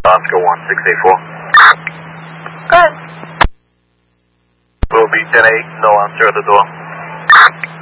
Oscar 1684. Good. Will be 10-8, no answer at the door.